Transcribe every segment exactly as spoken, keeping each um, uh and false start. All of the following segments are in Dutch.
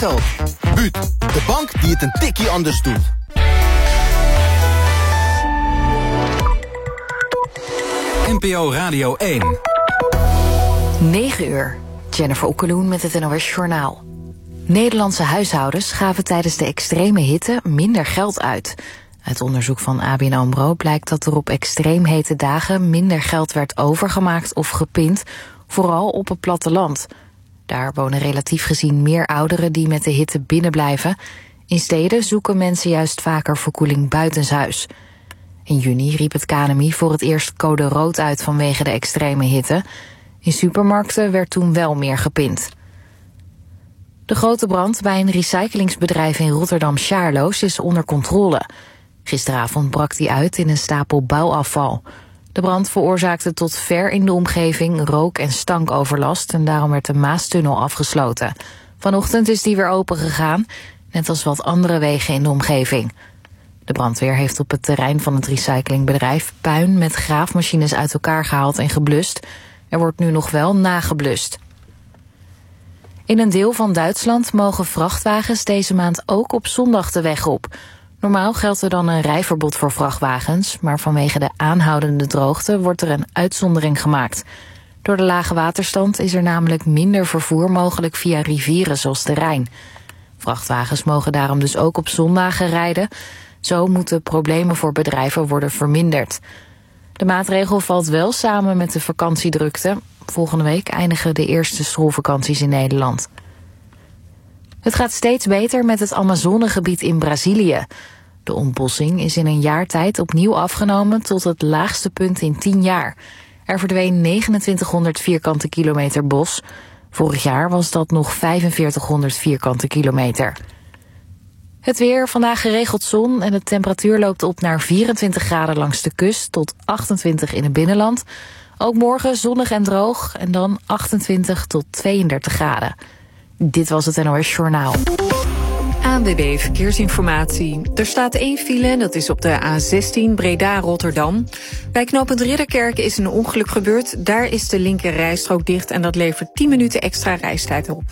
geld. Buut, de bank die het een tikkie anders doet. N P O Radio één. negen uur. Jennifer Okkeloen met het N O S Journaal. Nederlandse huishoudens gaven tijdens de extreme hitte minder geld uit. Uit onderzoek van A B N AMRO blijkt dat er op extreem hete dagen minder geld werd overgemaakt of gepind, vooral op het platteland. Daar wonen relatief gezien meer ouderen die met de hitte binnenblijven. In steden zoeken mensen juist vaker verkoeling buitenshuis. In juni riep het K N M I voor het eerst code rood uit vanwege de extreme hitte. In supermarkten werd toen wel meer gepind. De grote brand bij een recyclingsbedrijf in Rotterdam-Sjaarloos is onder controle. Gisteravond brak die uit in een stapel bouwafval. De brand veroorzaakte tot ver in de omgeving rook- en stankoverlast en daarom werd de Maastunnel afgesloten. Vanochtend is die weer open gegaan, net als wat andere wegen in de omgeving. De brandweer heeft op het terrein van het recyclingbedrijf puin met graafmachines uit elkaar gehaald en geblust. Er wordt nu nog wel nageblust. In een deel van Duitsland mogen vrachtwagens deze maand ook op zondag de weg op. Normaal geldt er dan een rijverbod voor vrachtwagens, maar vanwege de aanhoudende droogte wordt er een uitzondering gemaakt. Door de lage waterstand is er namelijk minder vervoer mogelijk via rivieren zoals de Rijn. Vrachtwagens mogen daarom dus ook op zondagen rijden. Zo moeten problemen voor bedrijven worden verminderd. De maatregel valt wel samen met de vakantiedrukte. Volgende week eindigen de eerste schoolvakanties in Nederland. Het gaat steeds beter met het Amazonegebied in Brazilië. De ontbossing is in een jaar tijd opnieuw afgenomen tot het laagste punt in tien jaar. Er verdween negenentwintighonderd vierkante kilometer bos. Vorig jaar was dat nog vijfenveertighonderd vierkante kilometer. Het weer, vandaag geregeld zon en de temperatuur loopt op naar vierentwintig graden langs de kust tot achtentwintig in het binnenland. Ook morgen zonnig en droog en dan achtentwintig tot tweeëndertig graden. Dit was het N O S Journaal. A N W B Verkeersinformatie. Er staat één file, dat is op de A zestien Breda-Rotterdam. Bij knooppunt Ridderkerk is een ongeluk gebeurd. Daar is de linker rijstrook dicht en dat levert tien minuten extra reistijd op.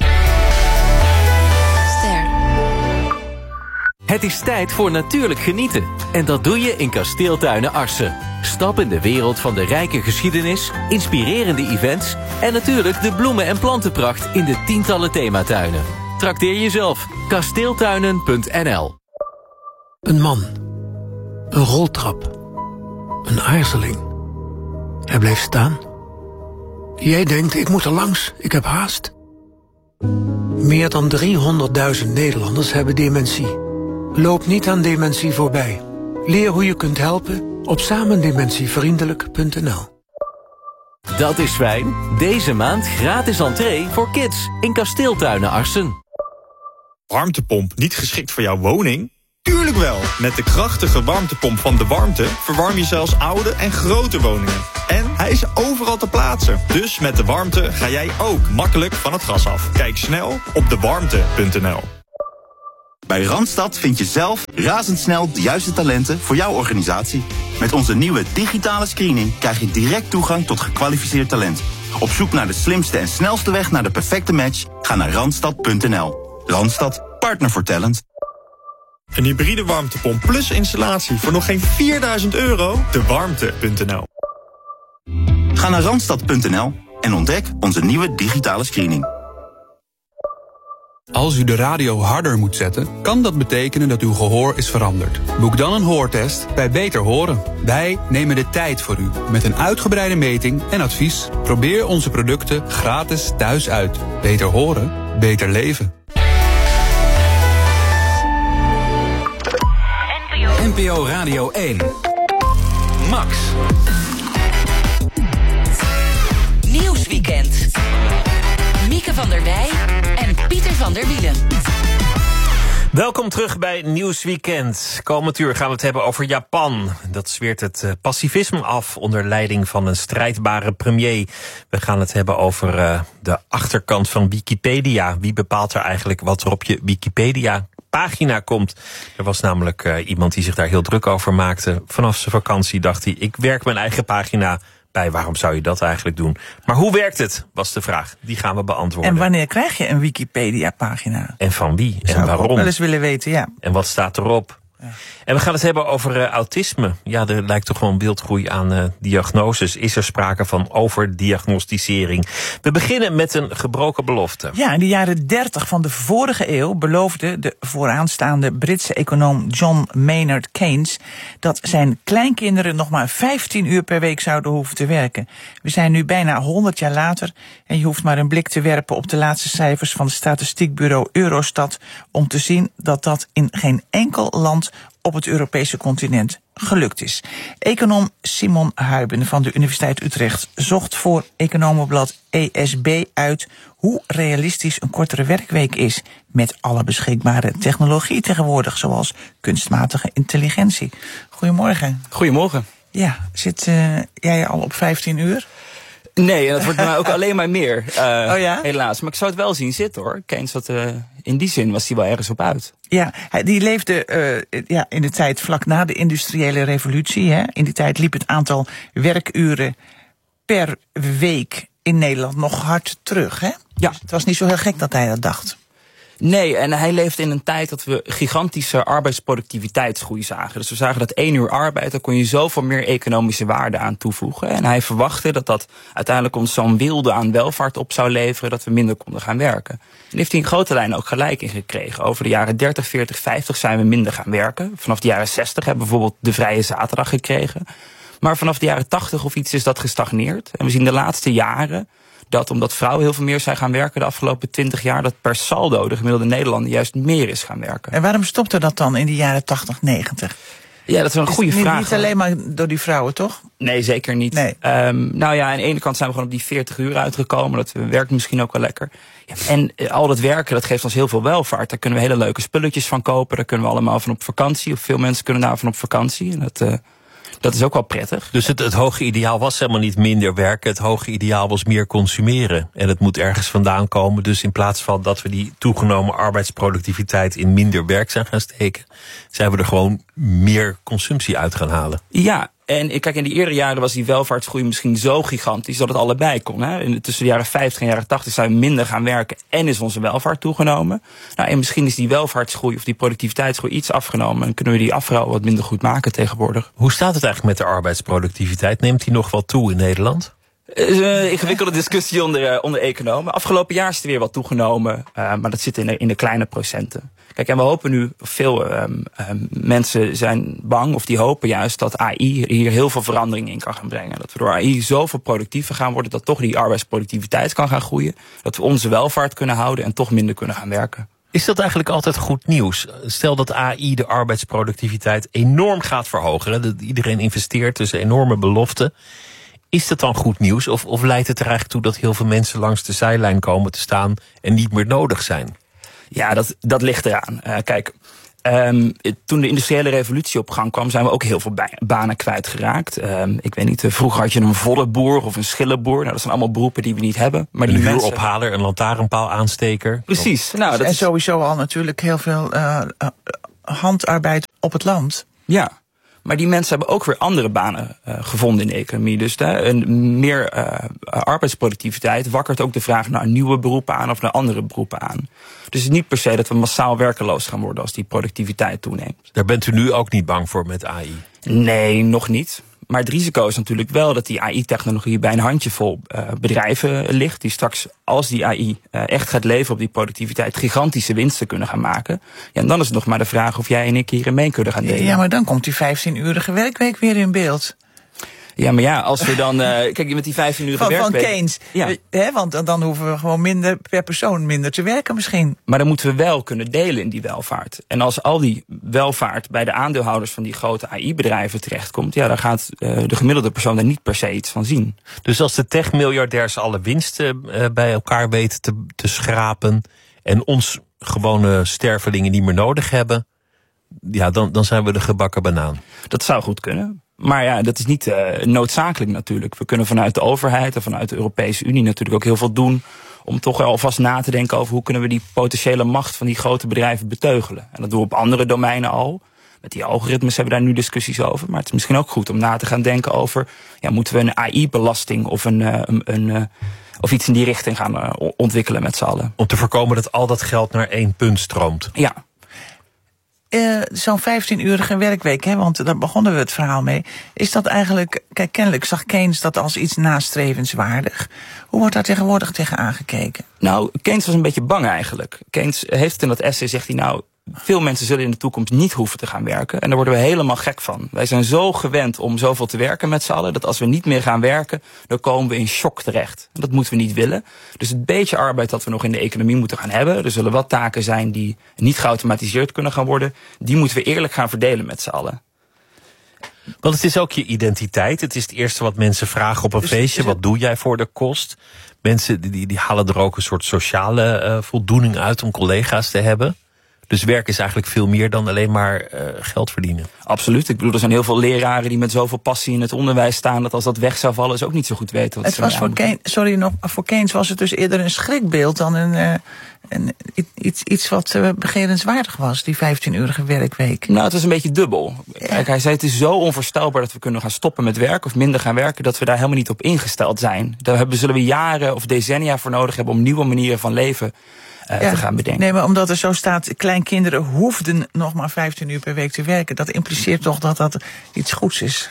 Het is tijd voor natuurlijk genieten. En dat doe je in Kasteeltuinen Arsen. Stap in de wereld van de rijke geschiedenis, inspirerende events en natuurlijk de bloemen- en plantenpracht in de tientallen thematuinen. Trakteer jezelf. kasteeltuinen punt n l. Een man. Een roltrap. Een aarzeling. Hij bleef staan. Jij denkt, ik moet er langs, ik heb haast. Meer dan driehonderdduizend Nederlanders hebben dementie. Loop niet aan dementie voorbij. Leer hoe je kunt helpen op samendementievriendelijk punt n l. Dat is fijn. Deze maand gratis entree voor kids in Kasteeltuinen Arsen. Warmtepomp niet geschikt voor jouw woning? Tuurlijk wel! Met de krachtige warmtepomp van De Warmte verwarm je zelfs oude en grote woningen. En hij is overal te plaatsen. Dus met De Warmte ga jij ook makkelijk van het gas af. Kijk snel op de warmte punt n l. Bij Randstad vind je zelf razendsnel de juiste talenten voor jouw organisatie. Met onze nieuwe digitale screening krijg je direct toegang tot gekwalificeerd talent. Op zoek naar de slimste en snelste weg naar de perfecte match? Ga naar randstad punt n l. Randstad, partner voor talent. Een hybride warmtepomp plus installatie voor nog geen vierduizend euro? de warmte punt n l. Ga naar randstad punt n l en ontdek onze nieuwe digitale screening. Als u de radio harder moet zetten, kan dat betekenen dat uw gehoor is veranderd. Boek dan een hoortest bij Beter Horen. Wij nemen de tijd voor u met een uitgebreide meting en advies. Probeer onze producten gratis thuis uit. Beter horen, beter leven. N P O Radio één. Max. Nieuwsweekend. Mieke van der Wij en Pieter van der Wielen. Welkom terug bij Nieuwsweekend. Komend uur gaan we het hebben over Japan. Dat zweert het pacifisme af onder leiding van een strijdbare premier. We gaan het hebben over uh, de achterkant van Wikipedia. Wie bepaalt er eigenlijk wat er op je Wikipedia pagina komt? Er was namelijk uh, iemand die zich daar heel druk over maakte. Vanaf zijn vakantie dacht hij, ik werk mijn eigen pagina bij. Waarom zou je dat eigenlijk doen? Maar hoe werkt het, was de vraag. Die gaan we beantwoorden. En wanneer krijg je een Wikipedia-pagina? En van wie? En Zou ik waarom? ook wel eens willen weten, ja. En wat staat erop? Ja. En we gaan het hebben over uh, autisme. Ja, er lijkt toch gewoon wildgroei aan uh, diagnoses. Is er sprake van overdiagnosticering? We beginnen met een gebroken belofte. Ja, in de jaren dertig van de vorige eeuw beloofde de vooraanstaande Britse econoom John Maynard Keynes dat zijn kleinkinderen nog maar vijftien uur per week zouden hoeven te werken. We zijn nu bijna honderd jaar later en je hoeft maar een blik te werpen op de laatste cijfers van het statistiekbureau Eurostat om te zien dat dat in geen enkel land op het Europese continent gelukt is. Econoom Simon Huiben van de Universiteit Utrecht zocht voor Economenblad E S B uit hoe realistisch een kortere werkweek is met alle beschikbare technologie tegenwoordig, zoals kunstmatige intelligentie. Goedemorgen. Goedemorgen. Ja, zit uh, jij al op vijftien uur? Nee, en dat wordt bij mij ook alleen maar meer. Uh, oh ja? Helaas. Maar ik zou het wel zien zitten, hoor. Keynes had, uh, in die zin was hij wel ergens op uit. Ja, die leefde uh, ja, in de tijd vlak na de industriële revolutie. Hè. In die tijd liep het aantal werkuren per week in Nederland nog hard terug. Hè? Ja. Dus het was niet zo heel gek dat hij dat dacht. Nee, en hij leefde in een tijd dat we gigantische arbeidsproductiviteitsgroei zagen. Dus we zagen dat één uur arbeid, daar kon je zoveel meer economische waarde aan toevoegen. En hij verwachtte dat dat uiteindelijk ons zo'n wilde aan welvaart op zou leveren dat we minder konden gaan werken. En heeft hij in grote lijnen ook gelijk in gekregen. Over de jaren dertig, veertig, vijftig zijn we minder gaan werken. Vanaf de jaren zestig hebben we bijvoorbeeld de vrije zaterdag gekregen. Maar vanaf de jaren tachtig of iets is dat gestagneerd. En we zien de laatste jaren dat omdat vrouwen heel veel meer zijn gaan werken de afgelopen twintig jaar, dat per saldo de gemiddelde Nederlander juist meer is gaan werken. En waarom stopte dat dan in de jaren tachtig, negentig? Ja, dat is wel een goede niet, vraag. Niet alleen maar door die vrouwen, toch? Nee, zeker niet. Nee. Um, nou ja, aan de ene kant zijn we gewoon op die veertig uur uitgekomen. Dat werkt misschien ook wel lekker. Ja, en uh, al dat werken, dat geeft ons heel veel welvaart. Daar kunnen we hele leuke spulletjes van kopen. Daar kunnen we allemaal van op vakantie. Of veel mensen kunnen daar van op vakantie. En dat, uh, dat is ook wel prettig. Dus het, het hoge ideaal was helemaal niet minder werken. Het hoge ideaal was meer consumeren. En het moet ergens vandaan komen. Dus in plaats van dat we die toegenomen arbeidsproductiviteit in minder werk zijn gaan steken, zijn we er gewoon meer consumptie uit gaan halen. Ja, en kijk, in die eerdere jaren was die welvaartsgroei misschien zo gigantisch dat het allebei kon. Hè? Tussen de jaren vijftig en jaren tachtig zijn we minder gaan werken en is onze welvaart toegenomen. Nou, en misschien is die welvaartsgroei of die productiviteitsgroei iets afgenomen en kunnen we die afrouw wat minder goed maken tegenwoordig. Hoe staat het eigenlijk met de arbeidsproductiviteit? Neemt die nog wel toe in Nederland? Het is een ingewikkelde discussie onder, uh, onder economen. Afgelopen jaar is het weer wat toegenomen, uh, maar dat zit in de, in de kleine procenten. Kijk, en we hopen nu, veel um, um, mensen zijn bang, of die hopen juist dat A I hier heel veel verandering in kan gaan brengen. Dat we door A I zoveel productiever gaan worden, dat toch die arbeidsproductiviteit kan gaan groeien. Dat we onze welvaart kunnen houden en toch minder kunnen gaan werken. Is dat eigenlijk altijd goed nieuws? Stel dat A I de arbeidsproductiviteit enorm gaat verhogen. Dat iedereen investeert, dus enorme beloften. Is dat dan goed nieuws? Of, of leidt het er eigenlijk toe dat heel veel mensen langs de zijlijn komen te staan en niet meer nodig zijn? Ja, dat, dat ligt eraan. Uh, kijk, um, toen de industriële revolutie op gang kwam, zijn we ook heel veel banen kwijtgeraakt. Um, ik weet niet, uh, vroeger had je een voddenboer of een schillenboer. Nou, dat zijn allemaal beroepen die we niet hebben. Maar die een mensen... huurophaler, een lantaarnpaalaansteker. Precies. Nou, dat en is sowieso al natuurlijk heel veel uh, uh, handarbeid op het land. Ja. Maar die mensen hebben ook weer andere banen uh, gevonden in de economie. Dus uh, een meer uh, arbeidsproductiviteit wakkert ook de vraag naar nieuwe beroepen aan of naar andere beroepen aan. Dus het is niet per se dat we massaal werkeloos gaan worden als die productiviteit toeneemt. Daar bent u nu ook niet bang voor met A I? Nee, nog niet. Maar het risico is natuurlijk wel dat die A I-technologie bij een handjevol uh, bedrijven ligt, die straks, als die A I uh, echt gaat leveren op die productiviteit, gigantische winsten kunnen gaan maken. Ja, en dan is het nog maar de vraag of jij en ik hierin mee kunnen gaan delen. Ja, maar dan komt die vijftien-urige werkweek weer in beeld. Ja, maar ja, als we dan... Uh, kijk, met die vijftien-urige van, werkweek... Van Keynes. Ja. He, want dan hoeven we gewoon minder per persoon minder te werken misschien. Maar dan moeten we wel kunnen delen in die welvaart. En als al die welvaart bij de aandeelhouders van die grote A I-bedrijven terechtkomt, ja, dan gaat uh, de gemiddelde persoon daar niet per se iets van zien. Dus als de tech-miljardairs alle winsten uh, bij elkaar weten te, te schrapen en ons gewone stervelingen niet meer nodig hebben, ja, dan, dan zijn we de gebakken banaan. Dat zou goed kunnen. Maar ja, dat is niet uh, noodzakelijk natuurlijk. We kunnen vanuit de overheid en vanuit de Europese Unie natuurlijk ook heel veel doen om toch alvast na te denken over hoe kunnen we die potentiële macht van die grote bedrijven beteugelen. En dat doen we op andere domeinen al. Met die algoritmes hebben we daar nu discussies over. Maar het is misschien ook goed om na te gaan denken over, ja, moeten we een A I-belasting of een, een, een of iets in die richting gaan uh, ontwikkelen met z'n allen. Om te voorkomen dat al dat geld naar één punt stroomt. Ja. Uh, Zo'n vijftien-urige werkweek, hè, want daar begonnen we het verhaal mee. Is dat eigenlijk, kijk, kennelijk zag Keynes dat als iets nastrevenswaardig. Hoe wordt daar tegenwoordig tegen aangekeken? Nou, Keynes was een beetje bang eigenlijk. Keynes heeft in dat essay, zegt hij nou, veel mensen zullen in de toekomst niet hoeven te gaan werken. En daar worden we helemaal gek van. Wij zijn zo gewend om zoveel te werken met z'n allen, dat als we niet meer gaan werken, dan komen we in shock terecht. En dat moeten we niet willen. Dus het beetje arbeid dat we nog in de economie moeten gaan hebben, er zullen wat taken zijn die niet geautomatiseerd kunnen gaan worden, die moeten we eerlijk gaan verdelen met z'n allen. Want het is ook je identiteit. Het is het eerste wat mensen vragen op een dus, feestje. Wat doe jij voor de kost? Mensen die, die halen er ook een soort sociale uh, voldoening uit om collega's te hebben. Dus werk is eigenlijk veel meer dan alleen maar uh, geld verdienen. Absoluut. Ik bedoel, er zijn heel veel leraren die met zoveel passie in het onderwijs staan, dat als dat weg zou vallen, ze ook niet zo goed weten wat het ze was voor Keynes, sorry nog, voor Keynes was het dus eerder een schrikbeeld dan een, uh, een iets, iets wat uh, begerenswaardig was, die vijftien-urige werkweek. Nou, het was een beetje dubbel. Ja. Kijk, hij zei het is zo onvoorstelbaar dat we kunnen gaan stoppen met werken of minder gaan werken, dat we daar helemaal niet op ingesteld zijn. Daar hebben, zullen we jaren of decennia voor nodig hebben om nieuwe manieren van leven Uh, ja, te gaan bedenken. Nee, maar omdat er zo staat, kleinkinderen hoefden nog maar vijftien uur per week te werken. Dat impliceert toch dat dat iets goeds is?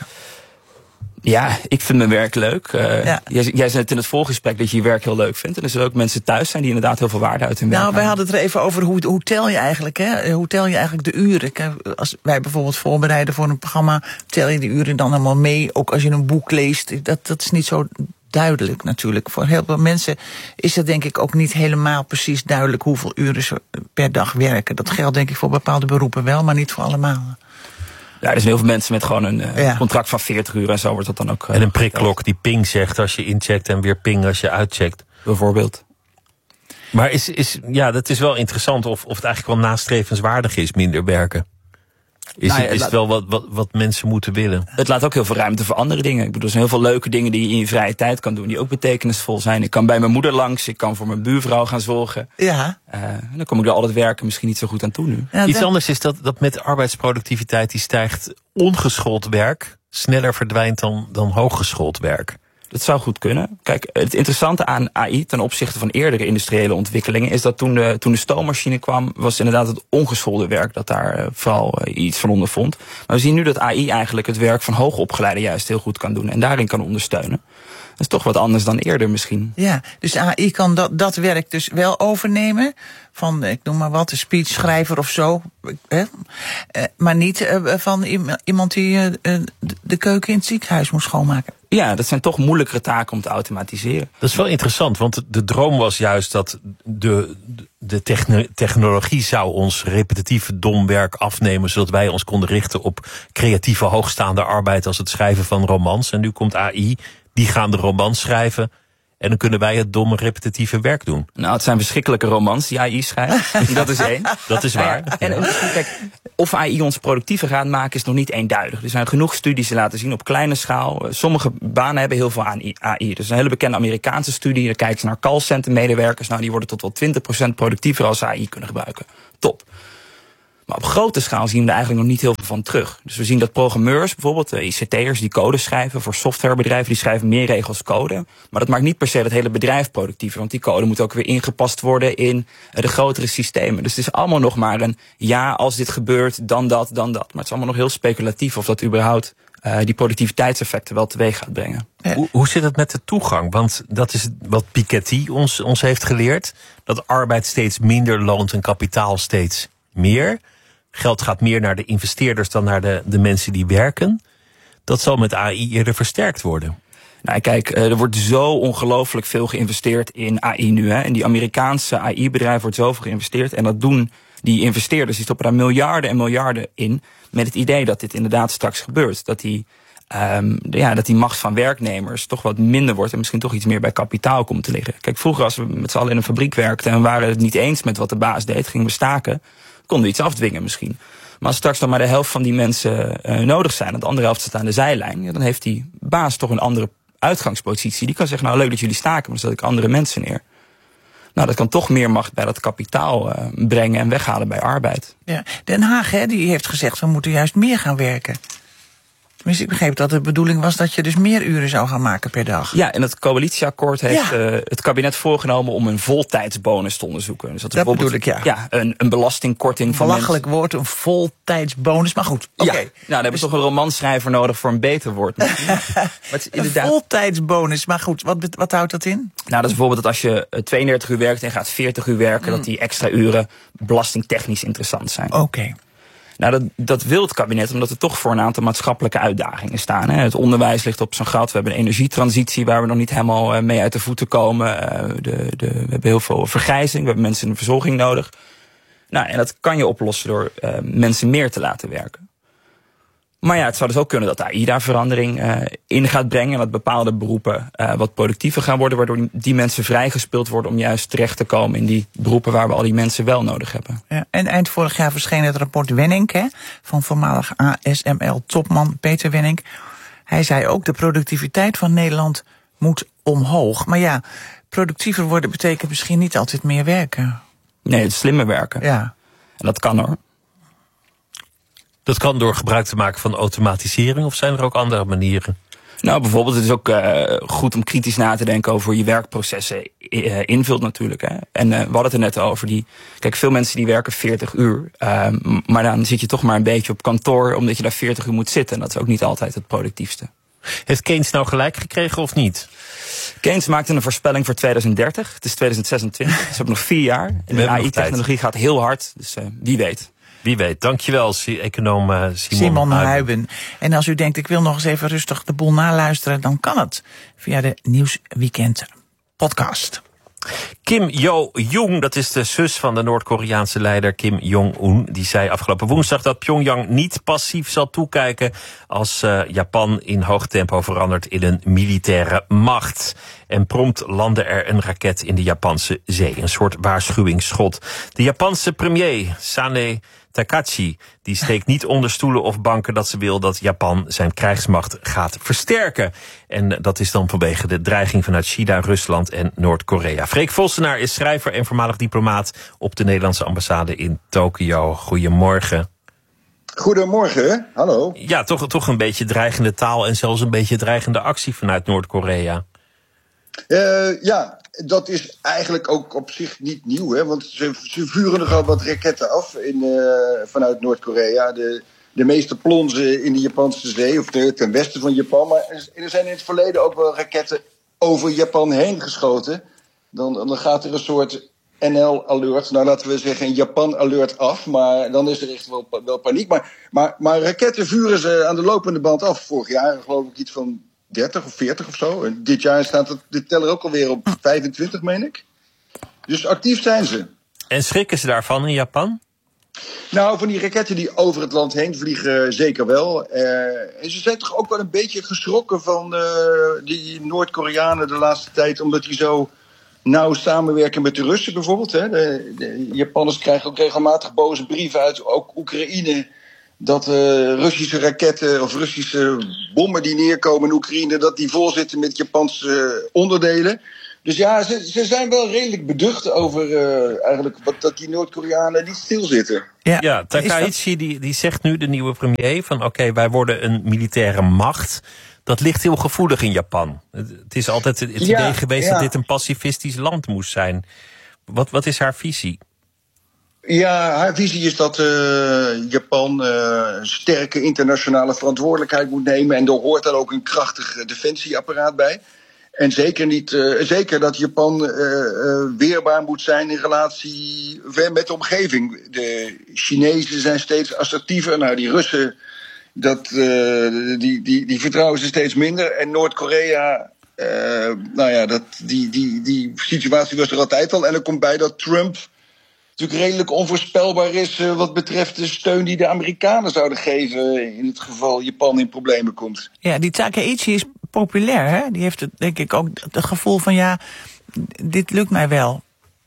Ja, ik vind mijn werk leuk. Uh, ja. jij, jij zei het in het voorgesprek dat je je werk heel leuk vindt. En er zullen ook mensen thuis zijn die inderdaad heel veel waarde uit hun werk Nou, wij halen. hadden het er even over hoe, hoe tel je eigenlijk, hè? Hoe tel je eigenlijk de uren? Als wij bijvoorbeeld voorbereiden voor een programma, tel je de uren dan allemaal mee. Ook als je een boek leest, dat, dat is niet zo duidelijk natuurlijk. Voor heel veel mensen is het denk ik ook niet helemaal precies duidelijk hoeveel uren ze per dag werken. Dat geldt denk ik voor bepaalde beroepen wel, maar niet voor allemaal. Ja, er zijn heel veel mensen met gewoon een uh, ja. contract van veertig uur en zo wordt dat dan ook. Uh, en een prikklok die ping zegt als je incheckt en weer ping als je uitcheckt. Bijvoorbeeld. Maar is, is, ja, dat is wel interessant of, of het eigenlijk wel nastrevenswaardig is, minder werken. Is, nou ja, het, is het wel wat, wat, wat mensen moeten willen? Het laat ook heel veel ruimte voor andere dingen. Ik bedoel, er zijn heel veel leuke dingen die je in je vrije tijd kan doen, die ook betekenisvol zijn. Ik kan bij mijn moeder langs, ik kan voor mijn buurvrouw gaan zorgen. Ja. Uh, dan kom ik er al het werken misschien niet zo goed aan toe nu. Ja, Iets anders is dat, dat met arbeidsproductiviteit die stijgt, ongeschoold werk sneller verdwijnt dan, dan hooggeschoold werk. Dat zou goed kunnen. Kijk, het interessante aan A I ten opzichte van eerdere industriële ontwikkelingen is dat toen de, toen de stoommachine kwam, was inderdaad het ongeschoolde werk dat daar uh, vooral uh, iets van ondervond. Maar we zien nu dat A I eigenlijk het werk van hoogopgeleiden juist heel goed kan doen en daarin kan ondersteunen. Dat is toch wat anders dan eerder misschien. Ja, dus A I kan dat, dat werk dus wel overnemen. Van, ik noem maar wat, een speechschrijver of zo. Eh, maar niet uh, van iemand die uh, de keuken in het ziekenhuis moet schoonmaken. Ja, dat zijn toch moeilijkere taken om te automatiseren. Dat is wel interessant, want de droom was juist dat de, de techn- technologie zou ons repetitieve dom werk afnemen, zodat wij ons konden richten op creatieve hoogstaande arbeid als het schrijven van romans. En nu komt A I, die gaan de romans schrijven. En dan kunnen wij het domme repetitieve werk doen. Nou, het zijn verschrikkelijke romans die A I schrijft. Dat is één. Dat is waar. Ja, en, en kijk, of A I ons productiever gaat maken is nog niet eenduidig. Er zijn genoeg studies die laten zien op kleine schaal. Sommige banen hebben heel veel A I. Er is een hele bekende Amerikaanse studie. Daar kijken ze naar callcenter medewerkers. Nou, die worden tot wel twintig procent productiever als ze A I kunnen gebruiken. Top. Maar op grote schaal zien we er eigenlijk nog niet heel veel van terug. Dus we zien dat programmeurs, bijvoorbeeld I C T'ers die code schrijven voor softwarebedrijven, die schrijven meer regels code. Maar dat maakt niet per se het hele bedrijf productiever. Want die code moet ook weer ingepast worden in de grotere systemen. Dus het is allemaal nog maar een ja, als dit gebeurt, dan dat, dan dat. Maar het is allemaal nog heel speculatief of dat überhaupt uh, die productiviteitseffecten wel teweeg gaat brengen. Ja. Hoe, hoe zit het met de toegang? Want dat is wat Piketty ons, ons heeft geleerd. Dat arbeid steeds minder loont en kapitaal steeds meer. Geld gaat meer naar de investeerders dan naar de, de mensen die werken. Dat zal met A I eerder versterkt worden. Nou, kijk, er wordt zo ongelooflijk veel geïnvesteerd in A I nu. Hè. In die Amerikaanse A I-bedrijven wordt zoveel geïnvesteerd. En dat doen die investeerders, die stoppen daar miljarden en miljarden in. Met het idee dat dit inderdaad straks gebeurt. Dat die, um, ja, dat die macht van werknemers toch wat minder wordt. En misschien toch iets meer bij kapitaal komt te liggen. Kijk, vroeger als we met z'n allen in een fabriek werkten en we waren het niet eens met wat de baas deed, gingen we staken. Konden we iets afdwingen misschien. Maar als straks dan maar de helft van die mensen uh, nodig zijn en de andere helft staat aan de zijlijn, ja, dan heeft die baas toch een andere uitgangspositie. Die kan zeggen, nou leuk dat jullie staken, maar dan zet ik andere mensen neer. Nou, dat kan toch meer macht bij dat kapitaal uh, brengen en weghalen bij arbeid. Ja, Den Haag, hè, die heeft gezegd, we moeten juist meer gaan werken. Tenminste, ik begreep dat de bedoeling was dat je dus meer uren zou gaan maken per dag. Ja, en het coalitieakkoord heeft ja. uh, het kabinet voorgenomen om een voltijdsbonus te onderzoeken. Dus dat, dat bedoel ik, ja. ja een, een belastingkorting van belachelijk mensen. woord, een voltijdsbonus, maar goed. Oké. Okay. Ja, nou, dan hebben we dus toch een romanschrijver nodig voor een beter woord. Maar het is inderdaad... Een voltijdsbonus, maar goed, wat, wat houdt dat in? Nou, dat is bijvoorbeeld dat als je tweeëndertig uur werkt en gaat veertig uur werken, mm. dat die extra uren belastingtechnisch interessant zijn. Oké. Okay. Nou, dat, dat wil het kabinet omdat we toch voor een aantal maatschappelijke uitdagingen staan. Hè. Het onderwijs ligt op zijn gat. We hebben een energietransitie waar we nog niet helemaal mee uit de voeten komen. Uh, de, de, we hebben heel veel vergrijzing. We hebben mensen in de verzorging nodig. Nou, en dat kan je oplossen door uh, mensen meer te laten werken. Maar ja, het zou dus ook kunnen dat A I daar verandering uh, in gaat brengen. En dat bepaalde beroepen uh, wat productiever gaan worden. Waardoor die, die mensen vrijgespeeld worden om juist terecht te komen in die beroepen waar we al die mensen wel nodig hebben. Ja, en eind vorig jaar verscheen het rapport Wenning, hè, van voormalig A S M L-topman Peter Wenning. Hij zei ook, de productiviteit van Nederland moet omhoog. Maar ja, productiever worden betekent misschien niet altijd meer werken. Nee, het slimmer werken. Ja. En dat kan hoor. Dat kan door gebruik te maken van automatisering, of zijn er ook andere manieren? Nou, bijvoorbeeld, het is ook uh, goed om kritisch na te denken over hoe je werkprocessen uh, invult natuurlijk. Hè. En uh, we hadden het er net over. Die, kijk, veel mensen die werken veertig uur. Uh, maar dan zit je toch maar een beetje op kantoor, omdat je daar veertig uur moet zitten. En dat is ook niet altijd het productiefste. Heeft Keynes nou gelijk gekregen of niet? Keynes maakte een voorspelling voor tweeduizend dertig. Het is tweeduizend zesentwintig. Dus we hebben nog vier jaar. En de A I-technologie gaat heel hard. Dus uh, wie weet. Wie weet. Dankjewel, econoom uh, Simon, Simon Huiben. En als u denkt, ik wil nog eens even rustig de boel naluisteren, dan kan het via de Nieuwsweekend podcast. Kim Yo-jong, dat is de zus van de Noord-Koreaanse leider Kim Jong-un. Die zei afgelopen woensdag dat Pyongyang niet passief zal toekijken als uh, Japan in hoog tempo verandert in een militaire macht. En prompt landde er een raket in de Japanse zee. Een soort waarschuwingsschot. De Japanse premier, Sane Takachi, die steekt niet onder stoelen of banken dat ze wil dat Japan zijn krijgsmacht gaat versterken. En dat is dan vanwege de dreiging vanuit China, Rusland en Noord-Korea. Freek Vossenaar is schrijver en voormalig diplomaat op de Nederlandse ambassade in Tokio. Goedemorgen. Goedemorgen, hallo. Ja, toch, toch een beetje dreigende taal en zelfs een beetje dreigende actie vanuit Noord-Korea. Uh, ja, dat is eigenlijk ook op zich niet nieuw, hè? Want ze, ze vuren nogal wat raketten af in, uh, vanuit Noord-Korea. De, de meeste plonzen in de Japanse zee, of de, ten westen van Japan. Maar er zijn in het verleden ook wel raketten over Japan heen geschoten. Dan, dan gaat er een soort N L-alert, nou laten we zeggen een Japan-alert af. Maar dan is er echt wel, wel paniek. Maar, maar, maar raketten vuren ze aan de lopende band af. Vorig jaar geloof ik iets van dertig of veertig of zo. En dit jaar staat het, de teller ook alweer op vijfentwintig, meen ik. Dus actief zijn ze. En schrikken ze daarvan in Japan? Nou, van die raketten die over het land heen vliegen, zeker wel. Uh, en ze zijn toch ook wel een beetje geschrokken van uh, die Noord-Koreanen de laatste tijd, omdat die zo nauw samenwerken met de Russen bijvoorbeeld. Hè. De, de Japanners krijgen ook regelmatig boze brieven uit, ook Oekraïne, dat uh, Russische raketten of Russische bommen die neerkomen in Oekraïne, dat die vol zitten met Japanse uh, onderdelen. Dus ja, ze, ze zijn wel redelijk beducht over uh, eigenlijk wat, dat die Noord-Koreanen niet stilzitten. Ja, ja Takaichi die, die zegt nu, de nieuwe premier, van oké, okay, wij worden een militaire macht. Dat ligt heel gevoelig in Japan. Het, het is altijd het idee ja, geweest ja. dat dit een pacifistisch land moest zijn. Wat, wat is haar visie? Ja, haar visie is dat uh, Japan uh, een sterke internationale verantwoordelijkheid moet nemen. En daar hoort dan ook een krachtig defensieapparaat bij. En zeker, niet, uh, zeker dat Japan uh, uh, weerbaar moet zijn in relatie met de omgeving. De Chinezen zijn steeds assertiever. Nou, die Russen, dat, uh, die, die, die vertrouwen ze steeds minder. En Noord-Korea, uh, nou ja, dat, die, die, die situatie was er altijd al. En er komt bij dat Trump natuurlijk redelijk onvoorspelbaar is uh, wat betreft de steun die de Amerikanen zouden geven in het geval Japan in problemen komt. Ja, die Takaichi is populair, hè? Die heeft het, denk ik ook het gevoel van ja, dit lukt mij wel.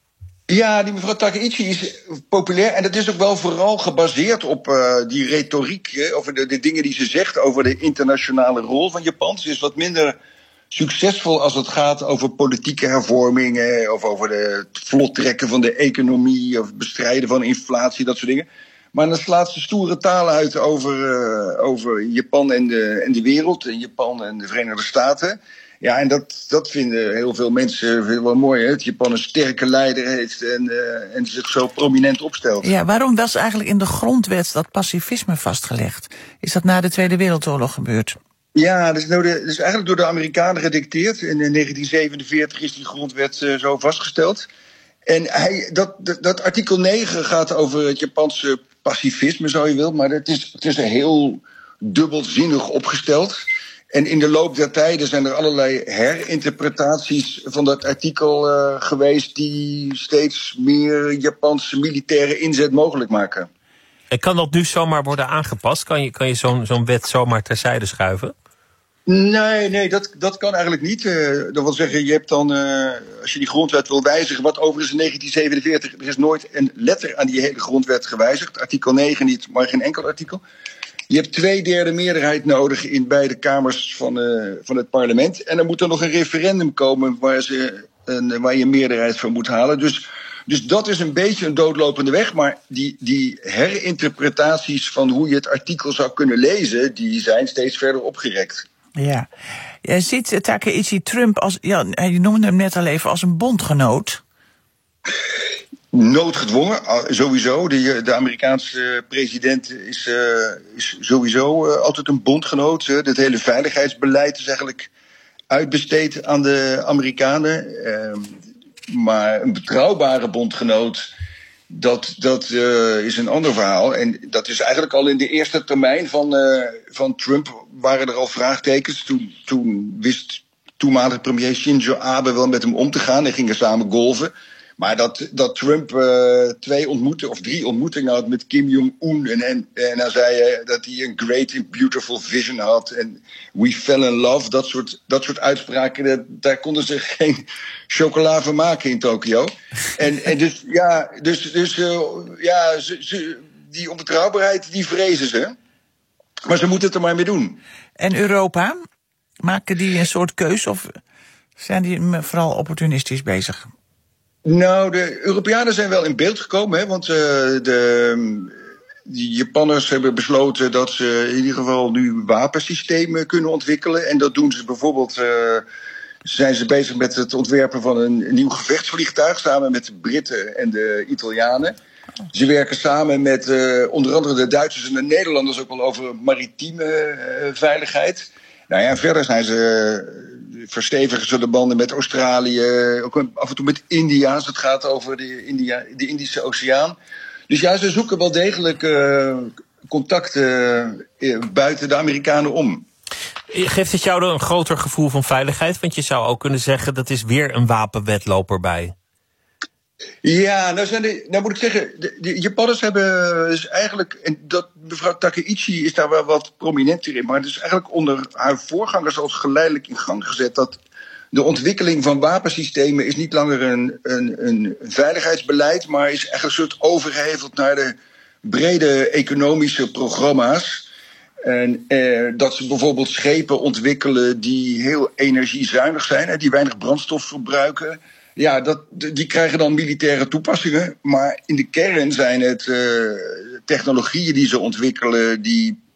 Ja, die mevrouw Takaichi is populair en dat is ook wel vooral gebaseerd op uh, die retoriek, hè, over de, de dingen die ze zegt over de internationale rol van Japan. Ze is wat minder succesvol als het gaat over politieke hervormingen, of over de, het vlot trekken van de economie, of bestrijden van inflatie, dat soort dingen. Maar dan slaat ze stoere taal uit over, uh, over Japan en de, en de wereld, en Japan en de Verenigde Staten. Ja, en dat, dat vinden heel veel mensen wel mooi, hè? Dat Japan een sterke leider heeft en, uh, en zich zo prominent opstelt. Ja, waarom was eigenlijk in de grondwet dat pacifisme vastgelegd? Is dat na de Tweede Wereldoorlog gebeurd? Ja, dat is, nou de, dat is eigenlijk door de Amerikanen gedicteerd. In negentien zevenenveertig is die grondwet uh, zo vastgesteld. En hij, dat, dat, dat artikel negen gaat over het Japanse pacifisme, zo je wilt. Maar het is, het is een heel dubbelzinnig opgesteld. En in de loop der tijden zijn er allerlei herinterpretaties van dat artikel uh, geweest die steeds meer Japanse militaire inzet mogelijk maken. En kan dat nu zomaar worden aangepast? Kan je, kan je zo'n, zo'n wet zomaar terzijde schuiven? Nee, nee, dat, dat kan eigenlijk niet. Uh, dat wil zeggen, je hebt dan, uh, als je die grondwet wil wijzigen, wat overigens in negentien zevenenveertig, er is nooit een letter aan die hele grondwet gewijzigd. Artikel negen niet, maar geen enkel artikel. Je hebt twee derde meerderheid nodig in beide kamers van, uh, van het parlement. En dan moet er nog een referendum komen waar, ze een, waar je een meerderheid voor moet halen. Dus, dus dat is een beetje een doodlopende weg. Maar die, die herinterpretaties van hoe je het artikel zou kunnen lezen, die zijn steeds verder opgerekt. Ja. Jij ziet Takaichi Trump als, ja, je noemde hem net al even, als een bondgenoot. Noodgedwongen, sowieso. De, de Amerikaanse president is, uh, is sowieso uh, altijd een bondgenoot. Uh, het hele veiligheidsbeleid is eigenlijk uitbesteed aan de Amerikanen. Uh, maar een betrouwbare bondgenoot, dat, dat uh, is een ander verhaal. En dat is eigenlijk al in de eerste termijn van, uh, van Trump waren er al vraagtekens. Toen, toen wist toenmalige premier Shinzo Abe wel met hem om te gaan en gingen samen golven. Maar dat, dat Trump uh, twee ontmoetingen of drie ontmoetingen had met Kim Jong-un. En, en, en dan zei hij dat hij een great and beautiful vision had. En we fell in love. Dat soort, dat soort uitspraken, dat, daar konden ze geen chocola van maken in Tokio. En, en dus, ja, dus, dus uh, ja, ze, ze, die onbetrouwbaarheid, die vrezen ze. Maar ze moeten het er maar mee doen. En Europa? Maken die een soort keus of zijn die vooral opportunistisch bezig? Nou, de Europeanen zijn wel in beeld gekomen, hè, want uh, de, de Japanners hebben besloten dat ze in ieder geval nu wapensystemen kunnen ontwikkelen. En dat doen ze bijvoorbeeld, uh, zijn ze bezig met het ontwerpen van een, een nieuw gevechtsvliegtuig samen met de Britten en de Italianen. Ze werken samen met uh, onder andere de Duitsers en de Nederlanders ook wel over maritieme uh, veiligheid. Nou ja, verder zijn ze, uh, verstevigen ze de banden met Australië, ook af en toe met India, als het gaat over de, India, de Indische Oceaan. Dus ja, ze zoeken wel degelijk uh, contacten uh, buiten de Amerikanen om. Geeft het jou dan een groter gevoel van veiligheid? Want je zou ook kunnen zeggen, dat is weer een wapenwetloper bij. Ja, nou, zijn de, nou moet ik zeggen, de, de Japanners hebben dus eigenlijk, en dat, mevrouw Takaichi is daar wel wat prominenter in, maar het is eigenlijk onder haar voorgangers als geleidelijk in gang gezet dat de ontwikkeling van wapensystemen is niet langer een, een, een veiligheidsbeleid, maar is echt een soort overgeheveld naar de brede economische programma's. En eh, dat ze bijvoorbeeld schepen ontwikkelen die heel energiezuinig zijn, hè, die weinig brandstof verbruiken. Ja, dat, die krijgen dan militaire toepassingen. Maar in de kern zijn het uh, technologieën die ze ontwikkelen die